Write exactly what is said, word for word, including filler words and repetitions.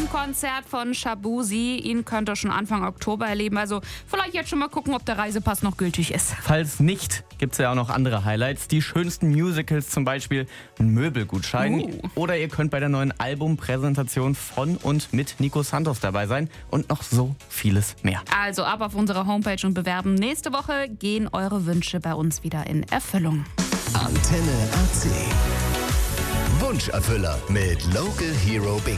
Konzert von Shaboozey. Ihn könnt ihr schon Anfang Oktober erleben. Also vielleicht jetzt schon mal gucken, ob der Reisepass noch gültig ist. Falls nicht, gibt es ja auch noch andere Highlights. Die schönsten Musicals, zum Beispiel ein Möbelgutschein. Uh. Oder ihr könnt bei der neuen Albumpräsentation von und mit Nico Santos dabei sein. Und noch so vieles mehr. Also ab auf unsere Homepage und bewerben. Nächste Woche gehen eure Wünsche bei uns wieder in Erfüllung. Antenne A C. Wunscherfüller mit Local Hero Bingo.